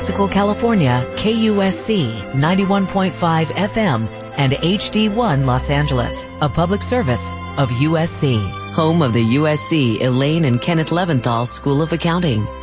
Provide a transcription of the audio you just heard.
California, KUSC 91.5 FM and HD1 Los Angeles, a public service of USC, home of the USC Elaine and Kenneth Leventhal School of Accounting.